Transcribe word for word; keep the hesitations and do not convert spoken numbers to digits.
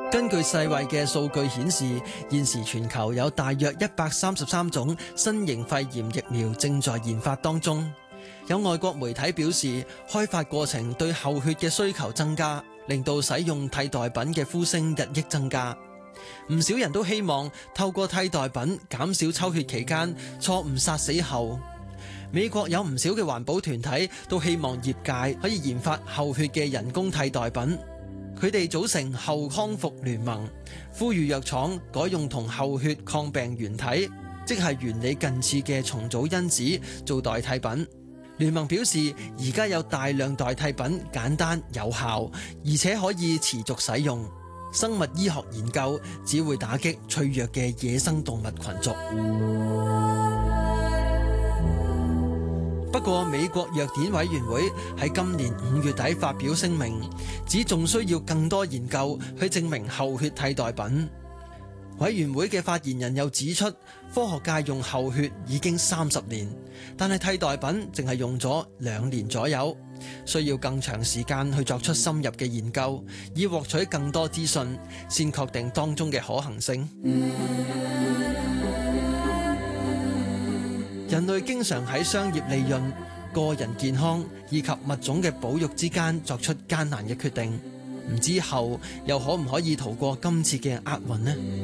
根據世衛嘅數據顯示，現時全球有大約一百三十三種新型肺炎疫苗正在研發當中。有外國媒體表示，開發過程對後血嘅需求增加，令到使用替代品嘅呼聲日益增加。唔少人都希望透過替代品減少抽血期間錯誤殺死後。美國有唔少嘅環保團體都希望業界可以研發後血嘅人工替代品。佢哋組成後康復聯盟，呼籲藥廠改用同後血抗病原體，即係原理近似嘅重組因子做代替品。聯盟表示，而家有大量代替品簡單有效，而且可以持續使用。生物醫學研究只會打擊脆弱嘅野生動物群族。不過，美國藥典委員會喺今年五月底發表聲明，指仲需要更多研究去證明後血替代品。委員會嘅發言人又指出，科學界用後血已經三十年，但係替代品淨係用咗兩年左右，需要更長時間去作出深入嘅研究，以獲取更多資訊，先確定當中嘅可行性。人類經常喺商業利潤、個人健康以及物種嘅保育之間作出艱難嘅決定，唔知後又可唔可以逃過今次嘅厄運呢？